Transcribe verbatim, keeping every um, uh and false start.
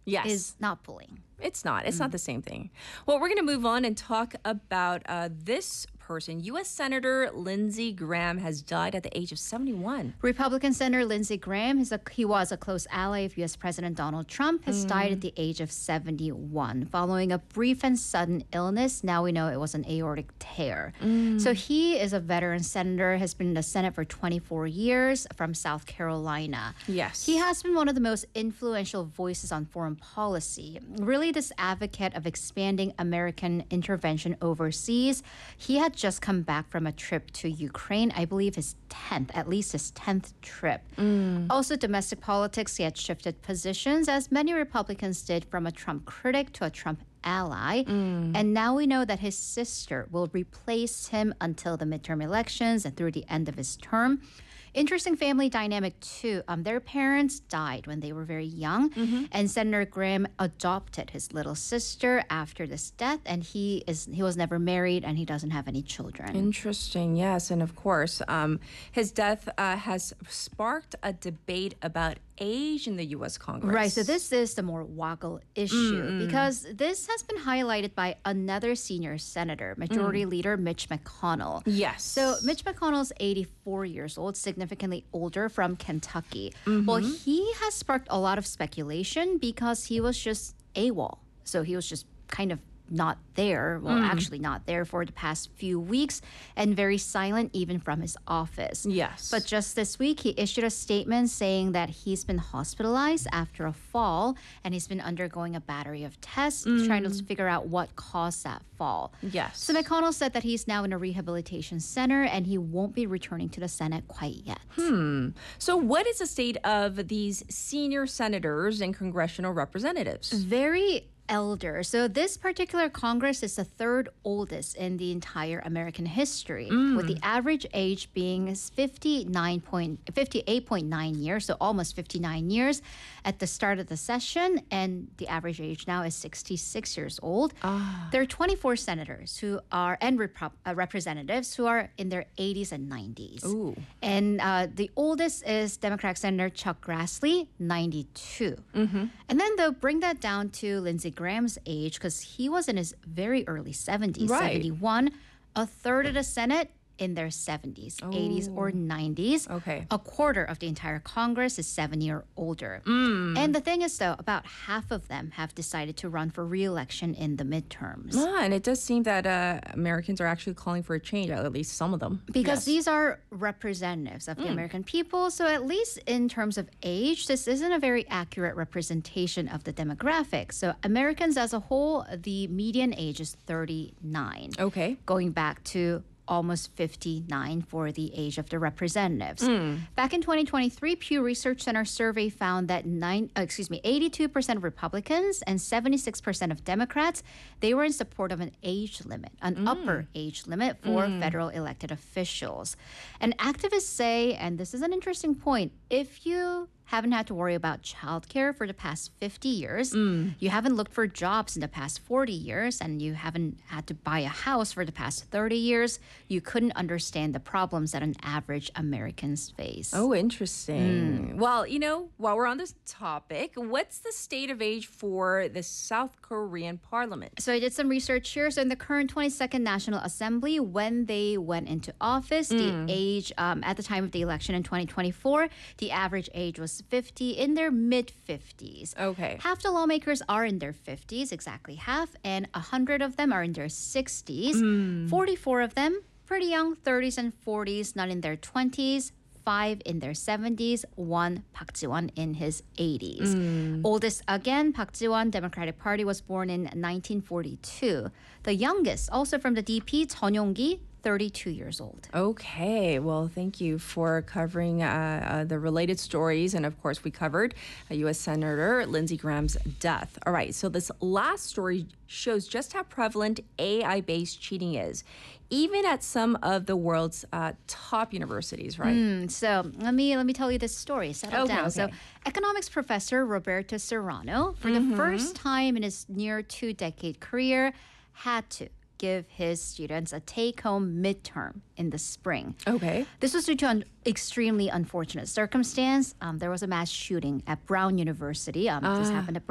Yes. is not bullying. It's not. It's mm. not the same thing. Well, we're going to move on and talk about uh, this person. U S Senator Lindsey Graham has died at the age of seventy-one. Republican Senator Lindsey Graham, is a, he was a close ally of U S President Donald Trump, has mm. died at the age of seventy-one. Following a brief and sudden illness, now we know it was an aortic tear. Mm. So he is a veteran senator, has been in the Senate for twenty-four years from South Carolina. Yes. He has been one of the most influential voices on foreign policy. Really this advocate of expanding American intervention overseas. He had just come back from a trip to Ukraine, I believe his tenth, at least his tenth trip. Mm. Also, domestic politics, he had shifted positions, as many Republicans did, from a Trump critic to a Trump ally. Mm. And now we know that his sister will replace him until the midterm elections and through the end of his term. Interesting family dynamic, too. Um, their parents died when they were very young, mm-hmm. and Senator Graham adopted his little sister after this death, and he is he was never married, and he doesn't have any children. Interesting, yes. And of course, um, his death uh, has sparked a debate about age in the U S Congress. Right, so this is the more woggle issue, mm-hmm. because this has been highlighted by another senior senator, Majority mm. Leader Mitch McConnell. Yes. So Mitch McConnell's eighty-four years old, significantly older, from Kentucky. Mm-hmm. Well, he has sparked a lot of speculation because he was just AWOL. So he was just kind of not there, well, mm. actually not there for the past few weeks, and very silent even from his office. Yes. But just this week, he issued a statement saying that he's been hospitalized after a fall, and he's been undergoing a battery of tests, mm. trying to figure out what caused that fall. Yes. So McConnell said that he's now in a rehabilitation center, and he won't be returning to the Senate quite yet. Hmm. So what is the state of these senior senators and congressional representatives? Very elder. So this particular Congress is the third oldest in the entire American history, mm. with the average age being fifty-nine point, fifty-eight point nine years, so almost fifty-nine years at the start of the session, and the average age now is sixty-six years old. Ah. There are twenty-four senators who are, and rep- uh, representatives who are in their eighties and nineties. Ooh. And uh, the oldest is Democratic Senator Chuck Grassley, ninety-two. Mm-hmm. And then they'll bring that down to Lindsey Graham's age, because he was in his very early seventies, right. seventy-one. A third of the Senate in their seventies, oh. eighties, or nineties. Okay. A quarter of the entire Congress is seventy or older. Mm. And the thing is, though, about half of them have decided to run for re-election in the midterms. Ah, and it does seem that uh, Americans are actually calling for a change, at least some of them. Because yes. these are representatives of the mm. American people, so at least in terms of age, this isn't a very accurate representation of the demographics. So Americans as a whole, the median age is thirty-nine. Okay. Going back to almost fifty-nine for the age of the representatives. Mm. Back in twenty twenty-three, Pew Research Center survey found that nine, uh, excuse me, eighty-two percent of Republicans and seventy-six percent of Democrats, they were in support of an age limit, an mm. upper age limit for mm. federal elected officials. And activists say, and this is an interesting point, if you haven't had to worry about childcare for the past fifty years, mm. you haven't looked for jobs in the past forty years, and you haven't had to buy a house for the past thirty years, you couldn't understand the problems that an average Americans face. Oh, interesting. Mm. Well, you know, while we're on this topic, what's the state of age for the South Korean parliament? So I did some research here. So in the current twenty-second National Assembly, when they went into office, mm. the age, um, at the time of the election in twenty twenty-four, the average age was fifty, in their mid-fifties. Okay. Half the lawmakers are in their fifties, exactly half, and one hundred of them are in their sixties. Mm. forty-four of them, pretty young, thirties and forties, none in their twenties. Five in their seventies, one, Park Ji-won, in his eighties. Mm. Oldest again, Park Ji-won, Democratic Party, was born in nineteen forty-two. The youngest, also from the D P, Chon Yong-gi, thirty-two years old. Okay, well, thank you for covering uh, uh, the related stories. And of course, we covered uh, U S Senator Lindsey Graham's death. All right, so this last story shows just how prevalent A I-based cheating is, even at some of the world's uh, top universities, right? Mm, so let me let me tell you this story. Settle okay, down. Okay. So economics professor Roberto Serrano, for mm-hmm. the first time in his near two-decade career, had to give his students a take-home midterm in the spring. Okay. This was due to an extremely unfortunate circumstance. Um, there was a mass shooting at Brown University. Um, uh. This happened at Brown